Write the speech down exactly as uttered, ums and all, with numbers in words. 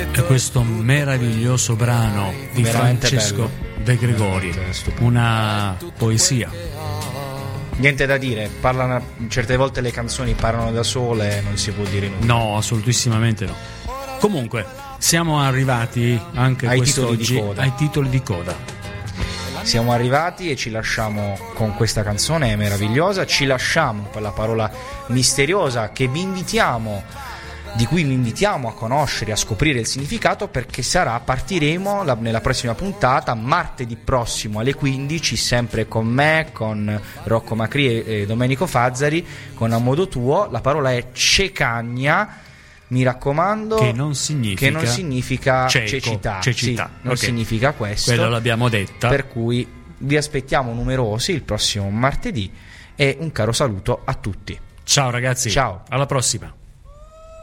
E questo meraviglioso brano di Veramente Francesco bello. De Gregori, una poesia. Niente da dire, parlano, certe volte le canzoni parlano da sole e non si può dire nulla. No, assolutissimamente no. Comunque, siamo arrivati anche Ai quest'oggi titoli di coda. ai titoli di coda. Siamo arrivati e ci lasciamo con questa canzone meravigliosa, ci lasciamo con la parola misteriosa che vi invitiamo, di cui vi invitiamo a conoscere, a scoprire il significato, perché sarà, partiremo la, nella prossima puntata, martedì prossimo alle quindici, sempre con me, con Rocco Macri e, e Domenico Fazzari, con A Modo Tuo. La parola è cecagna. Mi raccomando, che non significa, che non significa cieco, cecità, cecità. Sì, non Okay. significa questo. Quello l'abbiamo detta. Per cui vi aspettiamo numerosi il prossimo martedì e un caro saluto a tutti. Ciao ragazzi, Ciao. alla prossima.